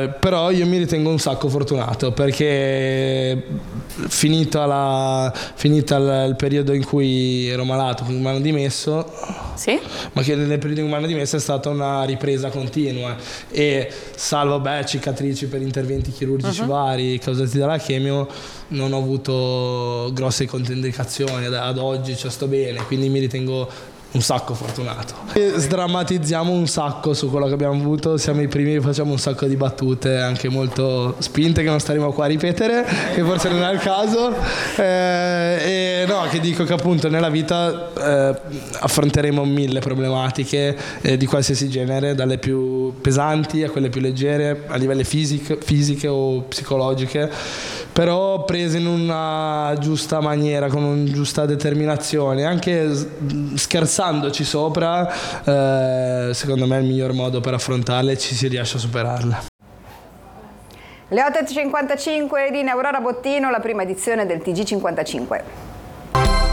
Però io mi ritengo un sacco fortunato, perché finito il periodo in cui ero malato, quindi mi hanno dimesso, sì? ma che nel periodo in cui mi hanno dimesso è stata una ripresa continua, e salvo cicatrici per interventi chirurgici vari causati dalla chemio, non ho avuto grosse controindicazioni ad oggi, sto bene, quindi mi ritengo un sacco fortunato. E sdrammatizziamo un sacco su quello che abbiamo avuto, siamo i primi, facciamo un sacco di battute anche molto spinte che non staremo qua a ripetere, che forse non è il caso, e no, che dico che appunto nella vita affronteremo 1000 problematiche di qualsiasi genere, dalle più pesanti a quelle più leggere a livello fisiche o psicologiche, però prese in una giusta maniera, con una giusta determinazione, anche scherzandoci sopra, secondo me è il miglior modo per affrontarle e ci si riesce a superarle. Le 8:55 di Aurora Bottino, la prima edizione del TG55.